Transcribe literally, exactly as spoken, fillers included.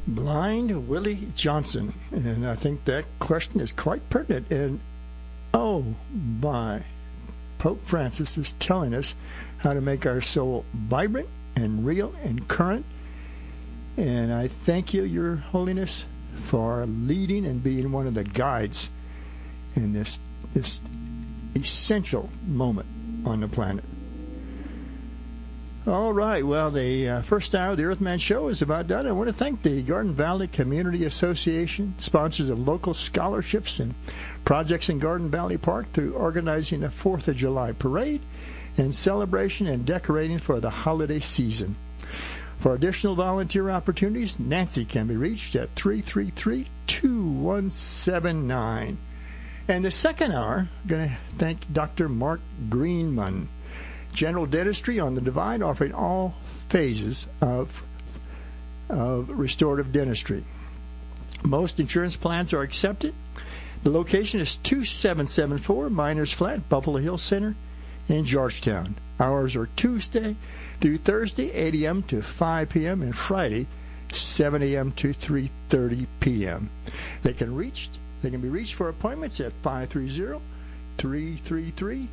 Blind Willie Johnson. And I think that question is quite pertinent. And, oh, my, Pope Francis is telling us how to make our soul vibrant and real and current. And I thank you, Your Holiness, for leading and being one of the guides in this this essential moment on the planet. All right, well, the uh, first hour of the Earthman Show is about done. I want to thank the Garden Valley Community Association, sponsors of local scholarships and projects in Garden Valley Park, through organizing a fourth of July parade and celebration and decorating for the holiday season. For additional volunteer opportunities, Nancy can be reached at three three three, two one seven nine. And the second hour, I'm going to thank Doctor Mark Greenman, General Dentistry on the Divide, offering all phases of, of restorative dentistry. Most insurance plans are accepted. The location is two seven seven four Miners Flat, Buffalo Hill Center in Georgetown. Hours are Tuesday through Thursday, eight a.m. to five p.m., and Friday, seven a.m. to three thirty p.m. They can reach, they can be reached for appointments at five three zero, three three three,